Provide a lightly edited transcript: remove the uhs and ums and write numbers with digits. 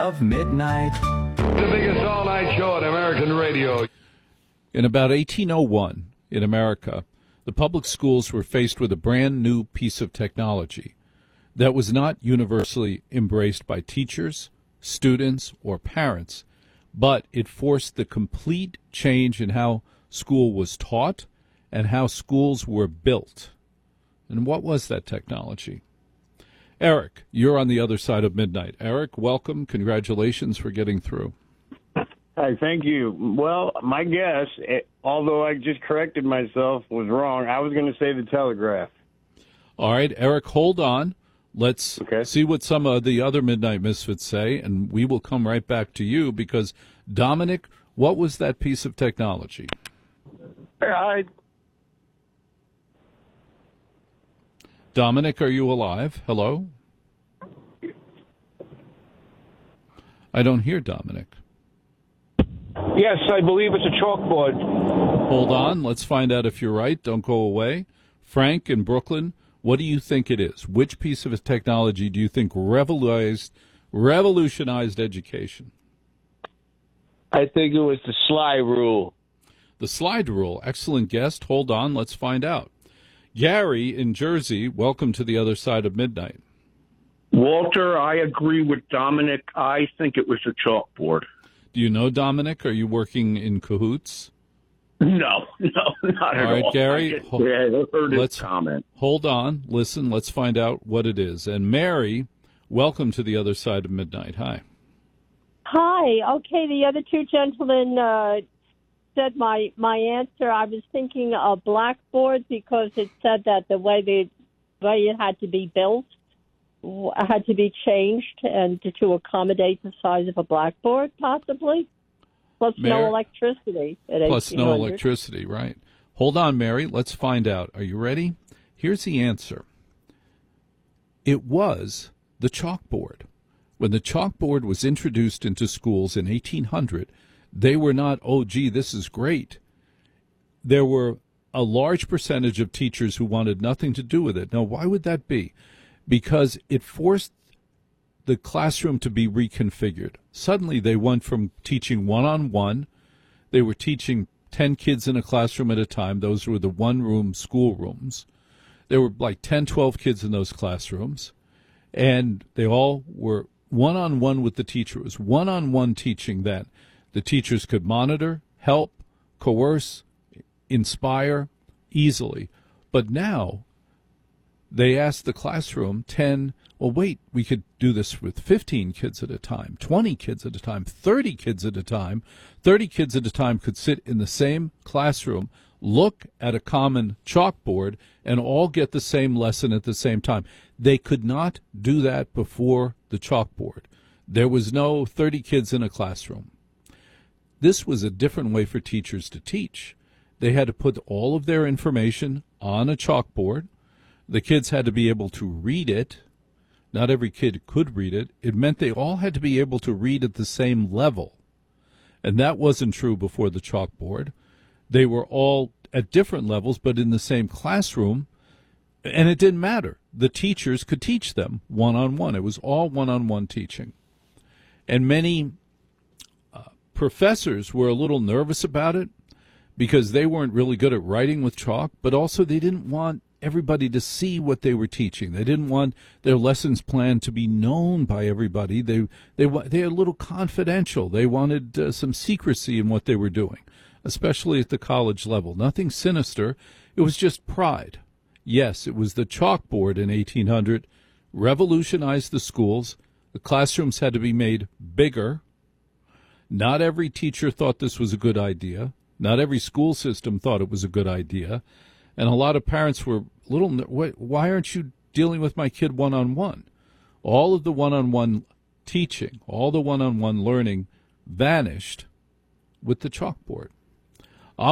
of midnight. The biggest all-night show on American radio. In about 1801, in America, the public schools were faced with a brand new piece of technology that was not universally embraced by teachers, students, or parents, but it forced the complete change in how school was taught and how schools were built. And what was that technology? Eric, you're on the other side of midnight. Eric, welcome. Congratulations for getting through. Hi, thank you. Well, my guess, although I just corrected myself, was wrong. I was going to say the telegraph. All right, Eric, hold on. Let's see what some of the other Midnight Misfits say, and we will come right back to you because, Dominic, what was that piece of technology? Dominic, are you alive? Hello? I don't hear Dominic. Yes, I believe it's a chalkboard. Hold on. Let's find out if you're right. Don't go away. Frank in Brooklyn, what do you think it is? Which piece of technology do you think revolutionized education? I think it was the slide rule. The slide rule. Excellent guest. Hold on. Let's find out. Gary in Jersey, welcome to the other side of midnight. Walter, I agree with Dominic. I think it was a chalkboard. Do you know Dominic? Are you working in cahoots? No, not at all. All right, Gary, I heard his comment. Hold on. Listen, let's find out what it is. And Mary, welcome to the other side of midnight. Hi. Hi. Okay, the other two gentlemen said my answer. I was thinking a blackboard because it said that the way it had to be built had to be changed and to accommodate the size of a blackboard, possibly. Plus no electricity. Plus no electricity, right. Hold on, Mary. Let's find out. Are you ready? Here's the answer. It was the chalkboard. When the chalkboard was introduced into schools in 1800, they were not, oh, gee, this is great. There were a large percentage of teachers who wanted nothing to do with it. Now, why would that be? Because it forced the classroom to be reconfigured. Suddenly, they went from teaching one-on-one. They were teaching 10 kids in a classroom at a time. Those were the one-room schoolrooms. There were like 10, 12 kids in those classrooms, and they all were one-on-one with the teacher. It was one-on-one teaching that the teachers could monitor, help, coerce, inspire easily. But now they asked the classroom 10, well, wait, we could do this with 15 kids at a time, 20 kids at a time, 30 kids at a time. 30 kids at a time could sit in the same classroom, look at a common chalkboard, and all get the same lesson at the same time. They could not do that before the chalkboard. There was no 30 kids in a classroom. This was a different way for teachers to teach. They had to put all of their information on a chalkboard. The kids had to be able to read it. Not every kid could read it. It meant they all had to be able to read at the same level. And that wasn't true before the chalkboard. They were all at different levels, but in the same classroom. And it didn't matter. The teachers could teach them one-on-one. It was all one-on-one teaching. And many professors were a little nervous about it because they weren't really good at writing with chalk, but also they didn't want everybody to see what they were teaching. They didn't want their lessons plan to be known by everybody. They were a little confidential. They wanted some secrecy in what they were doing, especially at the college level. Nothing sinister. It was just pride. Yes, it was the chalkboard in 1800 revolutionized the schools. The classrooms had to be made bigger. Not every teacher thought this was a good idea. Not every school system thought it was a good idea. And a lot of parents were a little, why aren't you dealing with my kid one-on-one? All of the one-on-one teaching, all the one-on-one learning vanished with the chalkboard.